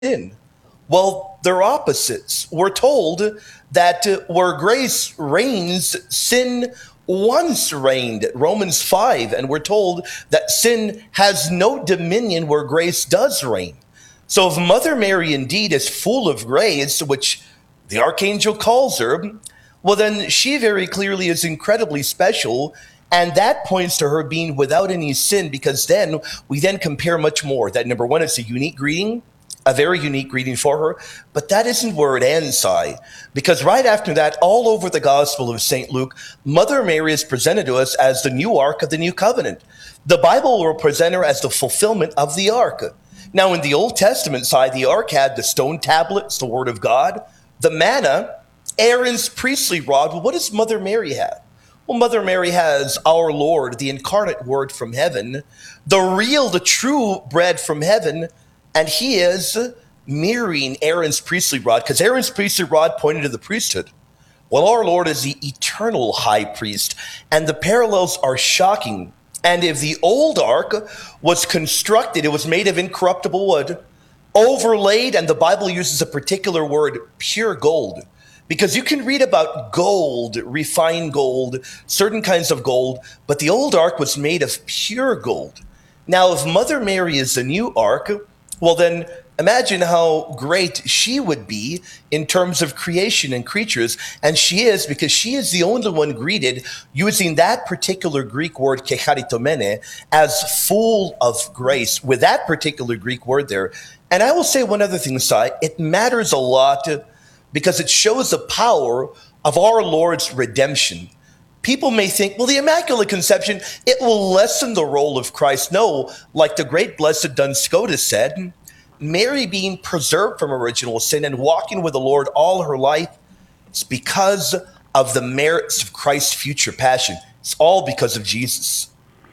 sin? Well, they're opposites. We're told that where grace reigns, sin once reigned, Romans 5, and we're told that sin has no dominion where grace does reign. So if Mother Mary indeed is full of grace, which the archangel calls her, well, then she very clearly is incredibly special. And that points to her being without any sin, because then we then compare much more. That number one, it's a unique greeting, a very unique greeting for her. But that isn't where it ends, Si, because right after that, all over the Gospel of St. Luke, Mother Mary is presented to us as the new ark of the new covenant. The Bible will present her as the fulfillment of the ark. Now, in the Old Testament side, the ark had the stone tablets, the word of God, the manna, Aaron's priestly rod. Well, what does Mother Mary have? Well, Mother Mary has our Lord, the incarnate word from heaven, the real, the true bread from heaven, and he is mirroring Aaron's priestly rod, because Aaron's priestly rod pointed to the priesthood. Well, our Lord is the eternal high priest, and the parallels are shocking. And if the old ark was constructed, it was made of incorruptible wood, overlaid, and the Bible uses a particular word, pure gold. Because you can read about gold, refined gold, certain kinds of gold, but the old ark was made of pure gold. Now, if Mother Mary is the new ark, well, then imagine how great she would be in terms of creation and creatures. And she is, because she is the only one greeted using that particular Greek word, kecharitomene, as full of grace, with that particular Greek word there. And I will say one other thing, Si, it matters a lot because it shows the power of our Lord's redemption. People may think, well, the Immaculate Conception, it will lessen the role of Christ. No, like the great Blessed Duns Scotus said, Mary being preserved from original sin and walking with the Lord all her life, it's because of the merits of Christ's future passion. It's all because of Jesus.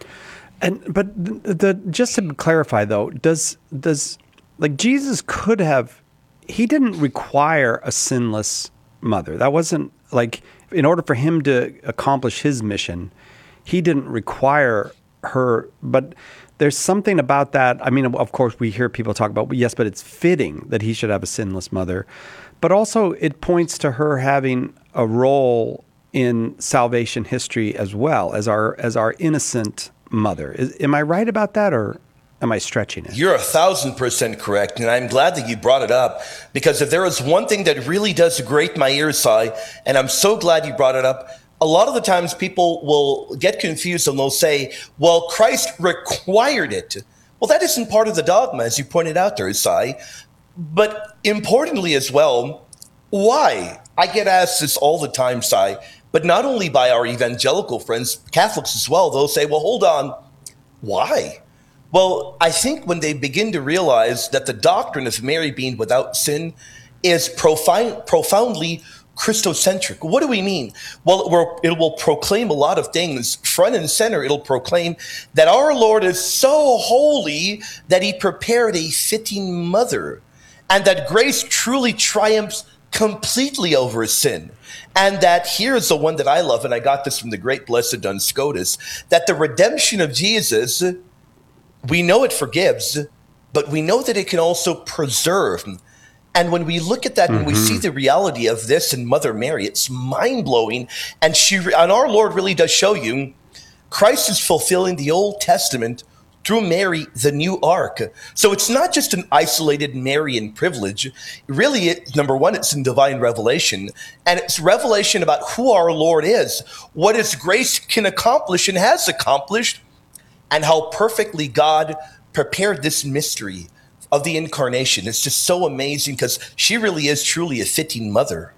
But just to clarify though, does like Jesus could have, he didn't require a sinless mother. That wasn't like, in order for him to accomplish his mission, he didn't require her. But there's something about that. I mean, of course, we hear people talk about, yes, but it's fitting that he should have a sinless mother. But also it points to her having a role in salvation history as well as our innocent mother. Am I right about that, or am I stretching it? You're 1,000% correct, and I'm glad that you brought it up, because if there is one thing that really does grate my ears, Si, and I'm so glad you brought it up, a lot of the times people will get confused and they'll say, well, Christ required it. Well, that isn't part of the dogma, as you pointed out there, Si. But importantly as well, why? I get asked this all the time, Si, but not only by our evangelical friends, Catholics as well. They'll say, well, hold on, why? Well, I think when they begin to realize that the doctrine of Mary being without sin is profoundly Christocentric. What do we mean? Well, it will proclaim a lot of things. Front and center, it'll proclaim that our Lord is so holy that he prepared a fitting mother, and that grace truly triumphs completely over sin. And that here's the one that I love, and I got this from the great Blessed Duns Scotus, that the redemption of Jesus, we know it forgives, but we know that it can also preserve. And when we look at that and we see the reality of this in Mother Mary, it's mind-blowing. And our Lord really does show you Christ is fulfilling the Old Testament through Mary, the new ark. So it's not just an isolated Marian privilege. Really, number one, it's in divine revelation. And it's revelation about who our Lord is, what his grace can accomplish and has accomplished, and how perfectly God prepared this mystery of the incarnation. It's just so amazing, because she really is truly a fitting mother.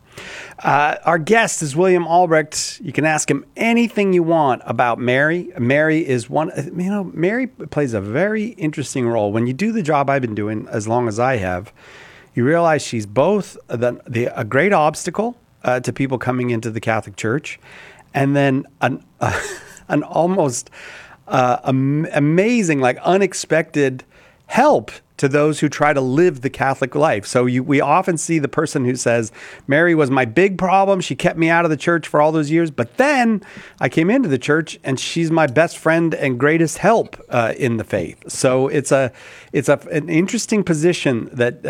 Our guest is William Albrecht. You can ask him anything you want about Mary. Mary is Mary plays a very interesting role. When you do the job I've been doing as long as I have, you realize she's both a great obstacle to people coming into the Catholic Church, and then an almost amazing, like unexpected help to those who try to live the Catholic life. So we often see the person who says, Mary was my big problem. She kept me out of the church for all those years. But then I came into the church and she's my best friend and greatest help in the faith. So it's an interesting position that